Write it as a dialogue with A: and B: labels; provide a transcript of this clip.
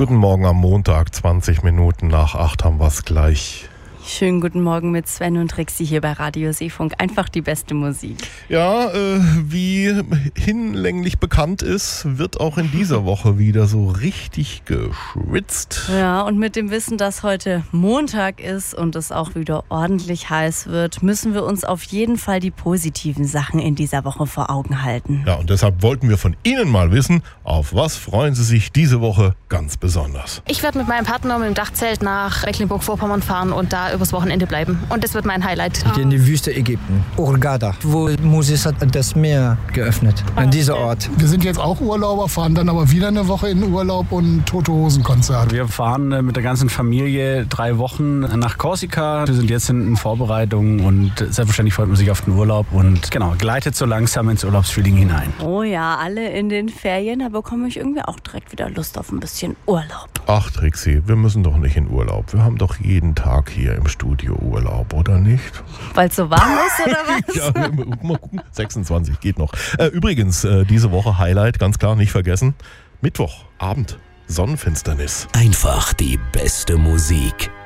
A: Guten Morgen am Montag, 20 Minuten nach 8 haben wir es gleich.
B: Schönen guten Morgen mit Sven und Trixi hier bei Radio Seefunk. Einfach die beste Musik.
A: Ja, wie hinlänglich bekannt ist, wird auch in dieser Woche wieder so richtig geschwitzt.
B: Ja, und mit dem Wissen, dass heute Montag ist und es auch wieder ordentlich heiß wird, müssen wir uns auf jeden Fall die positiven Sachen in dieser Woche vor Augen halten.
A: Ja, und deshalb wollten wir von Ihnen mal wissen, auf was freuen Sie sich diese Woche ganz besonders?
C: Ich werde mit meinem Partner mit dem Dachzelt nach Mecklenburg-Vorpommern fahren und da übers Wochenende bleiben. Und das wird mein Highlight.
D: Ich gehe in die Wüste Ägypten, Hurghada, wo Moses hat das Meer geöffnet, an dieser Ort.
E: Wir sind jetzt auch Urlauber, fahren dann aber wieder eine Woche in den Urlaub und Tote-Hosen-Konzert.
F: Wir fahren mit der ganzen Familie 3 Wochen nach Korsika. Wir sind jetzt in Vorbereitung und selbstverständlich freut man sich auf den Urlaub und genau, gleitet so langsam ins Urlaubsfeeling hinein.
B: Oh ja, alle in den Ferien, da bekomme ich irgendwie auch direkt wieder Lust auf ein bisschen Urlaub.
A: Ach Trixi, wir müssen doch nicht in Urlaub. Wir haben doch jeden Tag hier im Studio Urlaub, oder nicht?
B: Weil es so warm ist, oder was?
A: Ja, mal gucken. 26 geht noch. Übrigens, diese Woche Highlight, ganz klar, nicht vergessen. Mittwochabend, Sonnenfinsternis.
G: Einfach die beste Musik.